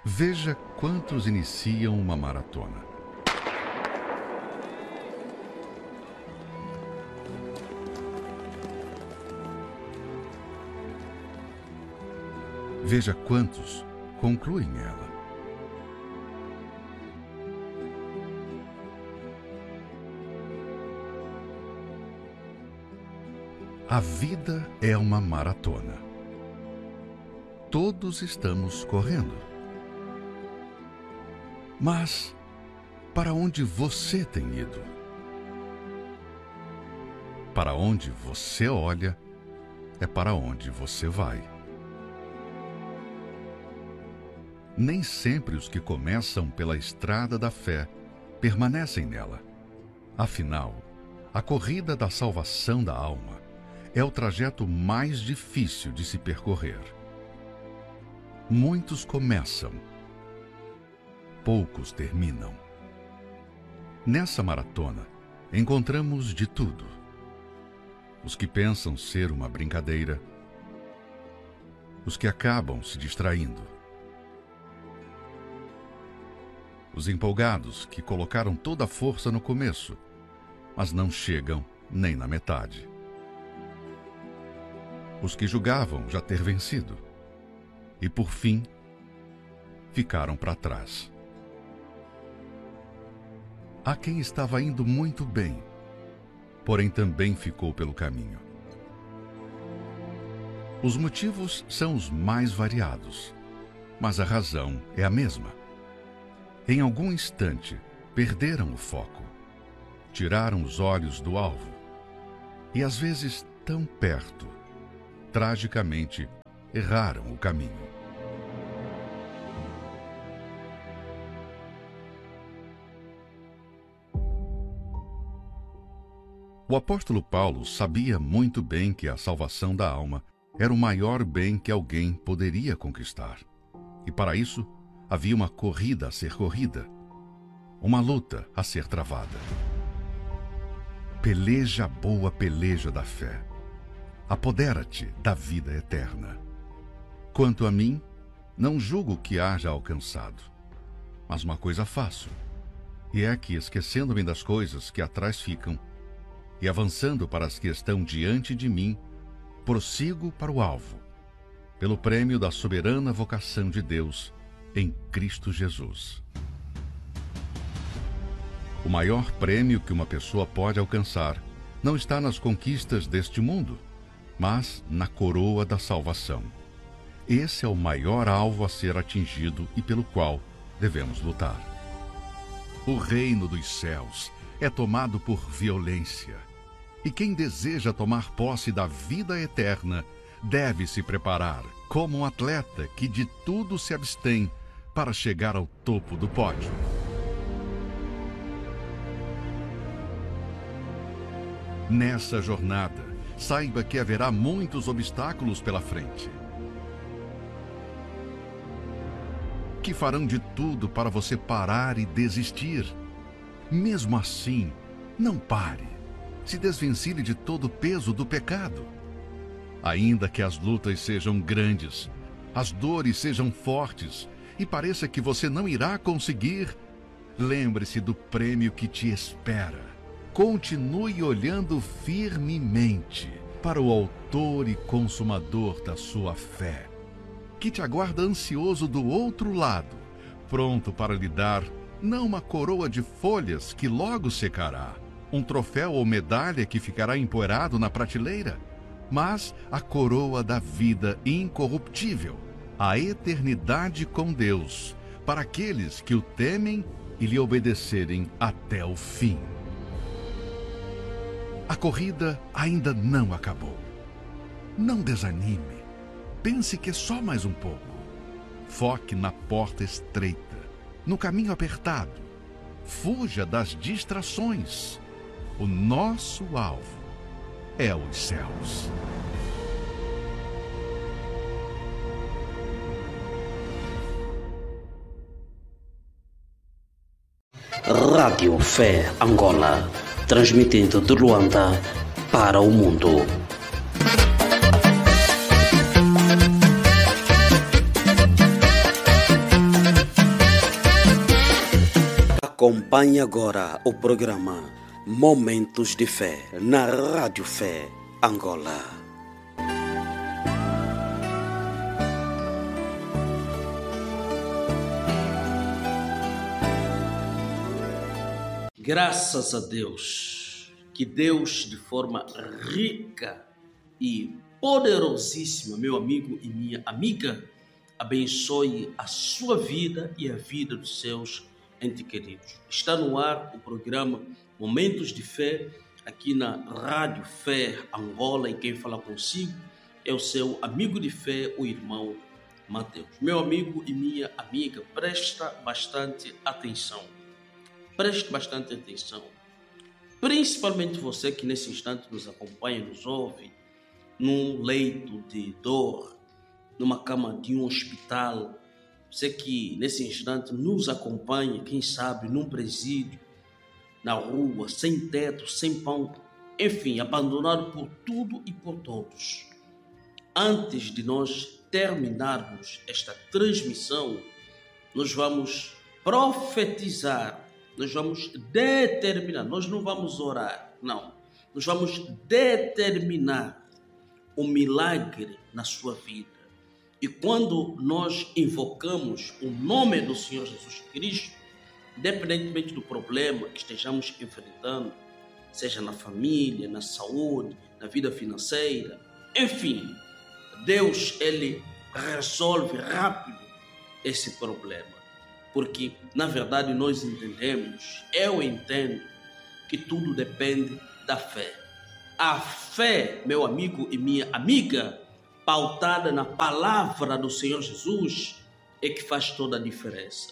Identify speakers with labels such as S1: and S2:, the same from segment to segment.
S1: Veja quantos iniciam uma maratona. Veja quantos concluem ela. A vida é uma maratona. Todos estamos correndo. Mas para onde você tem ido? Para onde você olha, é para onde você vai. Nem sempre os que começam pela estrada da fé permanecem nela. Afinal, a corrida da salvação da alma é o trajeto mais difícil de se percorrer. Muitos começam, poucos terminam. Nessa maratona, encontramos de tudo. Os que pensam ser uma brincadeira, os que acabam se distraindo, os empolgados que colocaram toda a força no começo, mas não chegam nem na metade. Os que julgavam já ter vencido e, por fim, ficaram para trás. Há quem estava indo muito bem, porém também ficou pelo caminho. Os motivos são os mais variados, mas a razão é a mesma. Em algum instante, perderam o foco, tiraram os olhos do alvo e, às vezes, tão perto, tragicamente, erraram o caminho. O apóstolo Paulo sabia muito bem que a salvação da alma era o maior bem que alguém poderia conquistar. E para isso, havia uma corrida a ser corrida, uma luta a ser travada. Peleja a boa peleja da fé. Apodera-te da vida eterna. Quanto a mim, não julgo que haja alcançado, mas uma coisa faço, e é que, esquecendo-me das coisas que atrás ficam, e avançando para as que estão diante de mim, prossigo para o alvo, pelo prêmio da soberana vocação de Deus em Cristo Jesus. O maior prêmio que uma pessoa pode alcançar não está nas conquistas deste mundo, mas na coroa da salvação. Esse é o maior alvo a ser atingido e pelo qual devemos lutar. O reino dos céus é tomado por violência, e quem deseja tomar posse da vida eterna deve se preparar como um atleta que de tudo se abstém para chegar ao topo do pódio. Nessa jornada, saiba que haverá muitos obstáculos pela frente, que farão de tudo para você parar e desistir. Mesmo assim, não pare. Se desvencilhe de todo o peso do pecado. Ainda que as lutas sejam grandes, as dores sejam fortes e pareça que você não irá conseguir, lembre-se do prêmio que te espera. Continue olhando firmemente para o autor e consumador da sua fé, que te aguarda ansioso do outro lado, pronto para lhe dar não uma coroa de folhas que logo secará, um troféu ou medalha que ficará empoeirado na prateleira, mas a coroa da vida incorruptível, a eternidade com Deus, para aqueles que o temem e lhe obedecerem até o fim. A corrida ainda não acabou. Não desanime. Pense que é só mais um pouco. Foque na porta estreita, no caminho apertado. Fuja das distrações. O nosso alvo é os céus.
S2: Rádio Fé Angola, transmitindo de Luanda para o mundo. Acompanhe agora o programa Momentos de Fé na Rádio Fé Angola.
S3: Graças a Deus, que Deus de forma rica e poderosíssima, meu amigo e minha amiga, abençoe a sua vida e a vida dos seus entes queridos. Está no ar o programa Momentos de Fé, aqui na Rádio Fé Angola, e quem fala consigo é o seu amigo de fé, o irmão Mateus. Meu amigo e minha amiga, presta bastante atenção. Preste bastante atenção, principalmente você que nesse instante nos acompanha, nos ouve, num leito de dor, numa cama de um hospital, você que nesse instante nos acompanha, quem sabe, num presídio, na rua, sem teto, sem pão, enfim, abandonado por tudo e por todos. Antes de nós terminarmos esta transmissão, nós vamos profetizar. Nós vamos determinar, nós não vamos orar, não. Nós vamos determinar o milagre na sua vida. E quando nós invocamos o nome do Senhor Jesus Cristo, independentemente do problema que estejamos enfrentando, seja na família, na saúde, na vida financeira, enfim, Deus, Ele resolve rápido esse problema. Porque, na verdade, nós entendemos, eu entendo, que tudo depende da fé. A fé, meu amigo e minha amiga, pautada na palavra do Senhor Jesus, é que faz toda a diferença.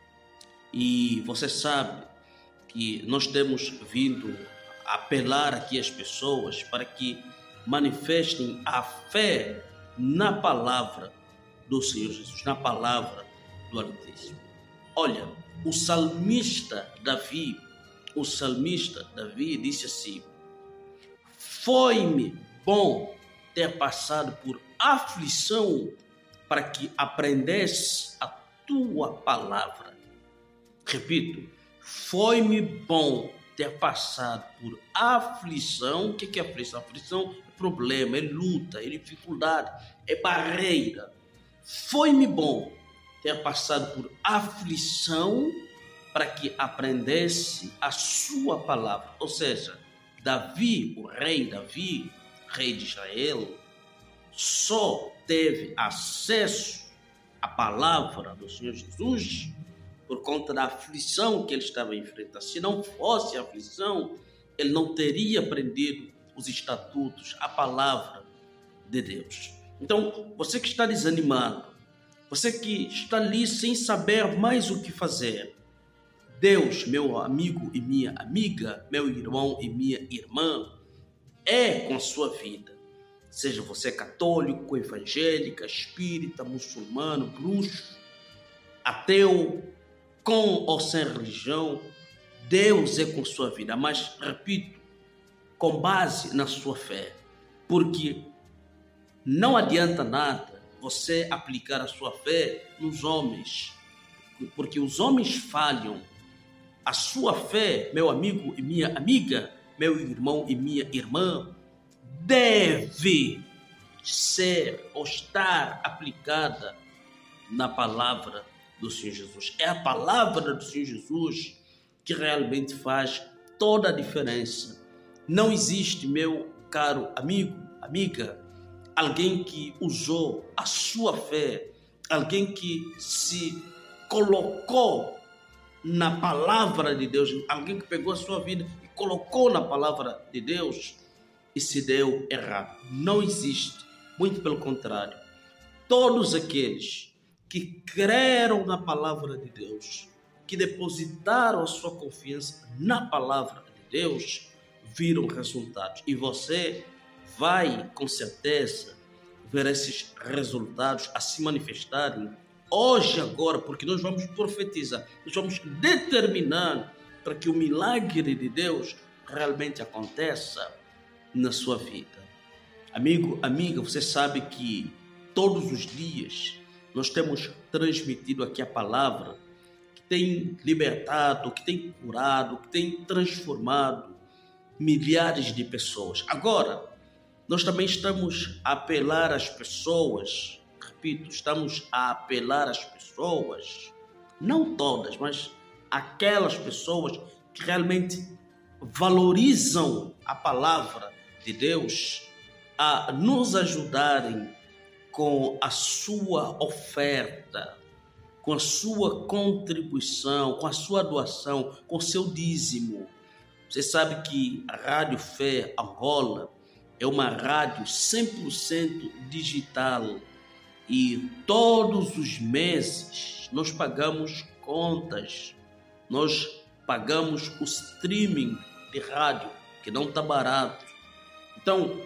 S3: E você sabe que nós temos vindo a apelar aqui às pessoas para que manifestem a fé na palavra do Senhor Jesus, na palavra do Altíssimo. Olha, o salmista Davi disse assim: foi-me bom ter passado por aflição para que aprendesse a tua palavra. Repito, foi-me bom ter passado por aflição. O que é aflição? Aflição é problema, é luta, é dificuldade, é barreira. Foi-me bom ter passado por aflição para que aprendesse a sua palavra. Ou seja, Davi, rei de Israel, só teve acesso à palavra do Senhor Jesus por conta da aflição que ele estava enfrentando. Se não fosse a aflição, ele não teria aprendido os estatutos, a palavra de Deus. Então, você que está desanimado, você que está ali sem saber mais o que fazer, Deus, meu amigo e minha amiga, meu irmão e minha irmã, é com a sua vida. Seja você católico, evangélica, espírita, muçulmano, bruxo, ateu, com ou sem religião, Deus é com a sua vida. Mas, repito, com base na sua fé. Porque não adianta nada você aplicar a sua fé nos homens, porque os homens falham. A sua fé, meu amigo e minha amiga, meu irmão e minha irmã, deve ser ou estar aplicada na palavra do Senhor Jesus. É a palavra do Senhor Jesus que realmente faz toda a diferença. Não existe, meu caro amigo, amiga, alguém que usou a sua fé, alguém que se colocou na palavra de Deus, alguém que pegou a sua vida e colocou na palavra de Deus e se deu errado. Não existe, muito pelo contrário. Todos aqueles que creram na palavra de Deus, que depositaram a sua confiança na palavra de Deus, viram resultados. E você vai, com certeza, ver esses resultados a se manifestarem hoje, agora, porque nós vamos profetizar, nós vamos determinar para que o milagre de Deus realmente aconteça na sua vida. Amigo, amiga, você sabe que todos os dias nós temos transmitido aqui a palavra que tem libertado, que tem curado, que tem transformado milhares de pessoas. Agora, nós também estamos a apelar às pessoas, repito, estamos a apelar às pessoas, não todas, mas aquelas pessoas que realmente valorizam a palavra de Deus, a nos ajudarem com a sua oferta, com a sua contribuição, com a sua doação, com o seu dízimo. Você sabe que a Rádio Fé Angola é uma rádio 100% digital e todos os meses nós pagamos contas, nós pagamos o streaming de rádio, que não está barato. Então,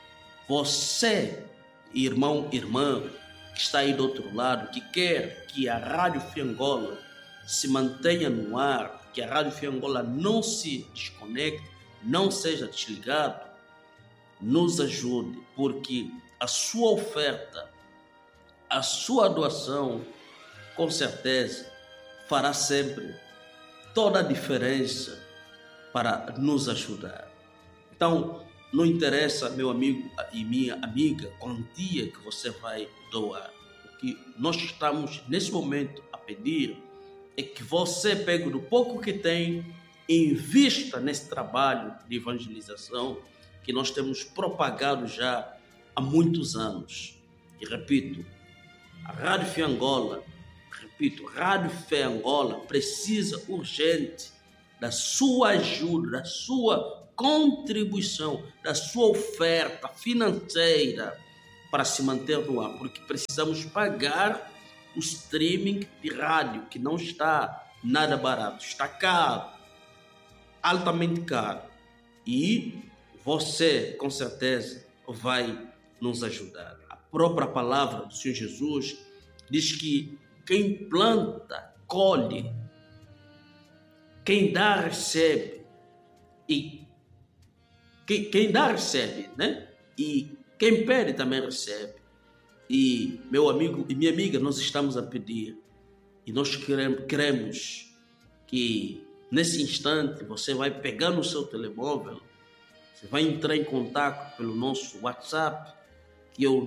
S3: você, irmão, irmã, que está aí do outro lado, que quer que a Rádio Fé Angola se mantenha no ar, que a Rádio Fé Angola não se desconecte, não seja desligado, nos ajude, porque a sua oferta, a sua doação, com certeza, fará sempre toda a diferença para nos ajudar. Então, não interessa, meu amigo e minha amiga, a quantia que você vai doar. O que nós estamos, nesse momento, a pedir é que você pegue do pouco que tem e invista nesse trabalho de evangelização que nós temos propagado já há muitos anos. E repito, a Rádio Fé Angola, Rádio Fé Angola precisa urgente da sua ajuda, da sua contribuição, da sua oferta financeira para se manter no ar, porque precisamos pagar o streaming de rádio, que não está nada barato, está caro, altamente caro. E você, com certeza, vai nos ajudar. A própria palavra do Senhor Jesus diz que quem planta, colhe, quem dá, recebe, e quem dá, recebe, né? E quem pede também recebe. E, meu amigo e minha amiga, nós estamos a pedir, e nós queremos que, nesse instante, você vai pegar no seu telemóvel, você vai entrar em contato pelo nosso WhatsApp, que é o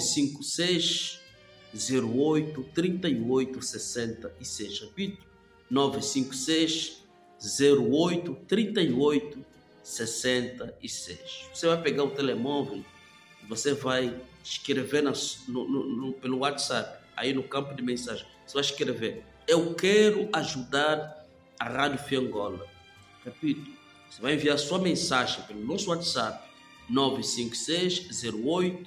S3: 956 08 38 66. Repito, 956 08 38 66. Você vai pegar o telemóvel e você vai escrever pelo WhatsApp, aí no campo de mensagem, você vai escrever: eu quero ajudar a Rádio Fé Angola. Repito, você vai enviar sua mensagem pelo nosso WhatsApp, 956 08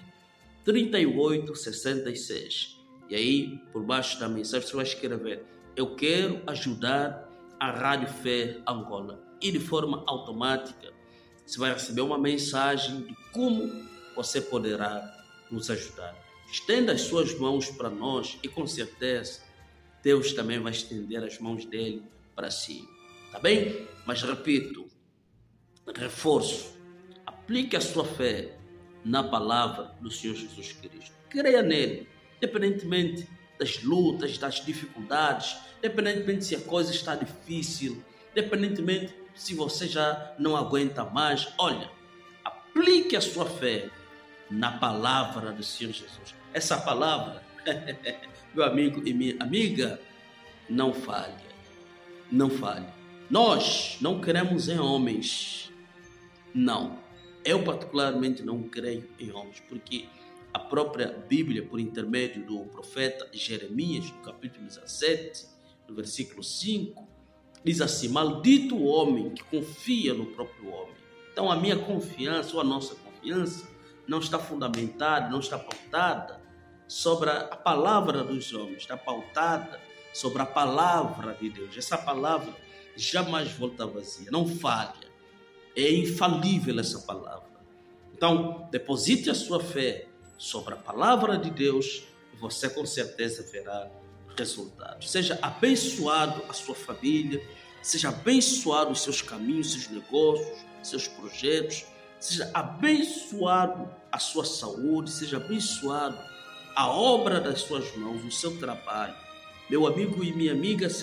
S3: 38 66. E aí, por baixo da mensagem, você vai escrever: eu quero ajudar a Rádio Fé Angola. E de forma automática, você vai receber uma mensagem de como você poderá nos ajudar. Estenda as suas mãos para nós e, com certeza, Deus também vai estender as mãos dele para si. Tá bem? Mas repito, reforço, aplique a sua fé na palavra do Senhor Jesus Cristo. Creia nele, independentemente das lutas, das dificuldades, independentemente se a coisa está difícil, independentemente se você já não aguenta mais. Olha, aplique a sua fé na palavra do Senhor Jesus. Essa palavra, meu amigo e minha amiga, não falha, não falha. Nós não cremos em homens, não. Eu particularmente não creio em homens, porque a própria Bíblia, por intermédio do profeta Jeremias, no capítulo 17, no versículo 5, diz assim: maldito o homem que confia no próprio homem. Então a minha confiança, ou a nossa confiança, não está fundamentada, não está pautada sobre a palavra dos homens, está pautada sobre a palavra de Deus. Essa palavra jamais volta vazia, não falha, é infalível essa palavra. Então, deposite a sua fé sobre a palavra de Deus e você com certeza verá resultados. Seja abençoado a sua família, seja abençoado os seus caminhos, seus negócios, seus projetos, seja abençoado a sua saúde, seja abençoado a obra das suas mãos, o seu trabalho. Meu amigo e minha amiga, seja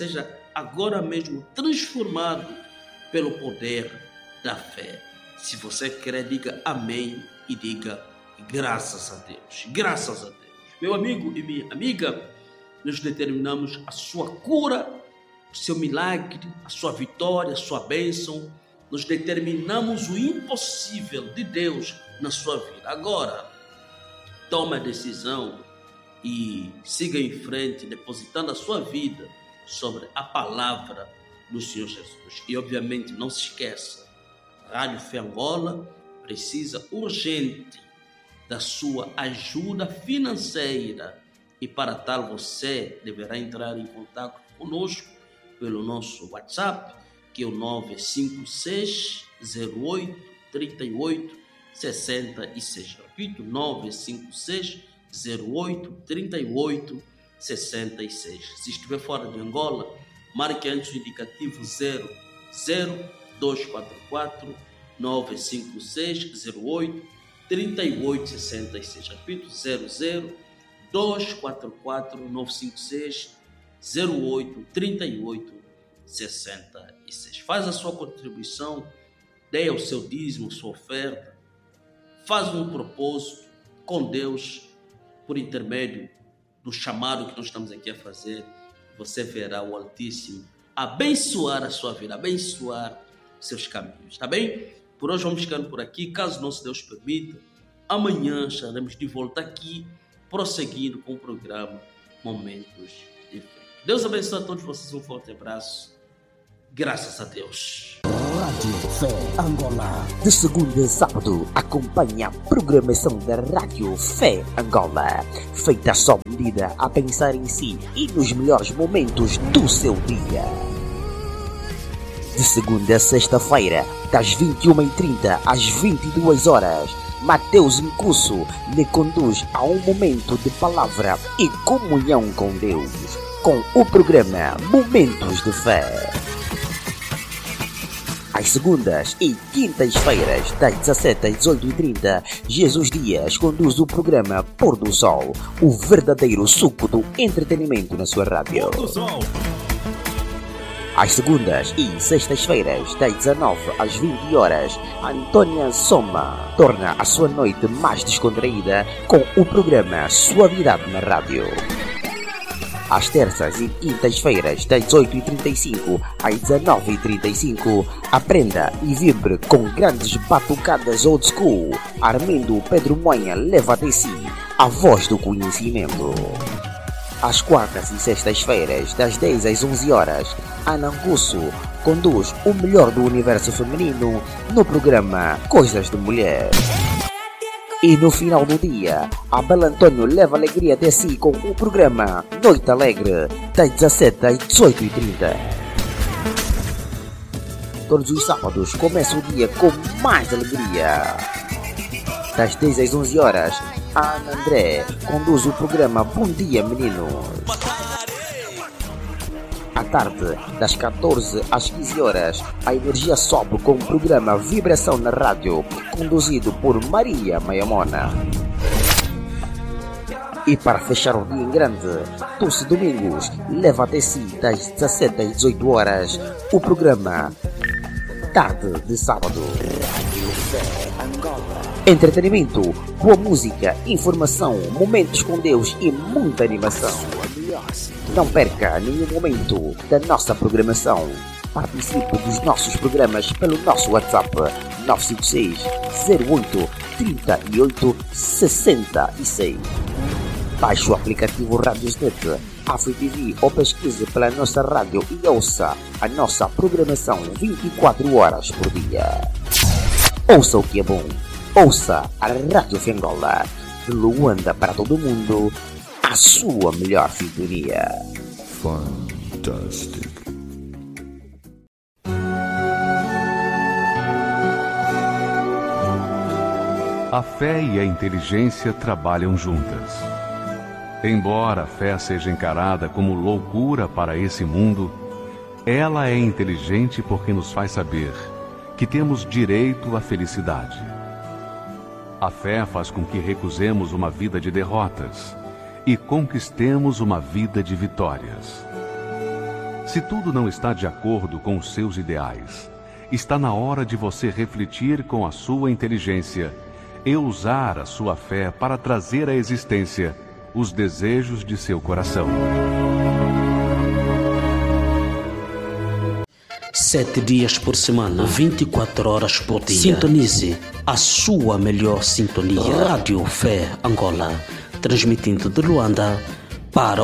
S3: agora mesmo transformado pelo poder da fé. Se você quer, diga amém e diga graças a Deus. Graças a Deus. Meu amigo e minha amiga, nós determinamos a sua cura, o seu milagre, a sua vitória, a sua bênção. Nós determinamos o impossível de Deus na sua vida. Agora, tome a decisão e siga em frente, depositando a sua vida sobre a palavra do Senhor Jesus. E, obviamente, não se esqueça, a Rádio Fé Angola precisa urgente da sua ajuda financeira. E para tal, você deverá entrar em contato conosco pelo nosso WhatsApp, que é o 956 08 38 66. Repito, 956 08 38 66. Se estiver fora de Angola, marque antes o indicativo 00244 956 08 38 66. Repito, 00244 956 08 38 66. Faz a sua contribuição, dê o seu dízimo, sua oferta, faz um propósito com Deus por intermédio do chamado que nós estamos aqui a fazer. Você verá o Altíssimo abençoar a sua vida, abençoar seus caminhos, tá bem? Por hoje vamos ficando por aqui. Caso nosso Deus permita, amanhã estaremos de volta aqui, prosseguindo com o programa Momentos de Fé. Deus abençoe a todos vocês, um forte abraço. Graças a Deus.
S4: Rádio Fé Angola. De segunda a sábado, acompanha a programação da Rádio Fé Angola, feita só medida a pensar em si e nos melhores momentos do seu dia. De segunda a sexta-feira, das 21h30 às 22 horas, Mateus Mcusso lhe conduz a um momento de palavra e comunhão com Deus, com o programa Momentos de Fé. Às segundas e quintas-feiras, das 17 às 18h30, Jesus Dias conduz o programa Pôr do Sol, o verdadeiro suco do entretenimento na sua rádio. Pôr do Sol. Às segundas e sextas-feiras, das 19 às 20 horas, Antônia Soma torna a sua noite mais descontraída com o programa Suavidade na Rádio. Às terças e quintas-feiras, das 18h35 às 19h35, aprenda e vibre com grandes batucadas old school. Armindo Pedro Moinha leva até si a voz do conhecimento. Às quartas e sextas-feiras, das 10 às 11 horas, Ana Angusso conduz o melhor do universo feminino no programa Coisas de Mulher. E no final do dia, Abel Antônio leva alegria até si com o programa Noite Alegre, das 17 às 18h30. Todos os sábados começa o dia com mais alegria. Das 10 às 11 horas, a Ana André conduz o programa Bom Dia Meninos. À tarde, das 14 às 15 horas, a energia sobe com o programa Vibração na Rádio, conduzido por Maria Maiamona. E para fechar o dia em grande, Dulce Domingos leva até si, das 17 às 18 horas, o programa Tarde de Sábado. Entretenimento, boa música, informação, momentos com Deus e muita animação. Não perca nenhum momento da nossa programação. Participe dos nossos programas pelo nosso WhatsApp 956 08 38 66. Baixe o aplicativo Radiosnet, AfriTV ou pesquise pela nossa rádio e ouça a nossa programação 24 horas por dia. Ouça o que é bom. Ouça a Rádio Fé Angola, de Luanda para todo mundo, a sua melhor sintonia.
S5: Fantastic. A fé e a inteligência trabalham juntas. Embora a fé seja encarada como loucura para esse mundo, ela é inteligente porque nos faz saber que temos direito à felicidade. A fé faz com que recusemos uma vida de derrotas e conquistemos uma vida de vitórias. Se tudo não está de acordo com os seus ideais, está na hora de você refletir com a sua inteligência e usar a sua fé para trazer à existência os desejos de seu coração.
S2: 7 dias por semana, 24 horas por dia. Sintonize a sua melhor sintonia. Rádio Fé Angola, transmitindo de Luanda para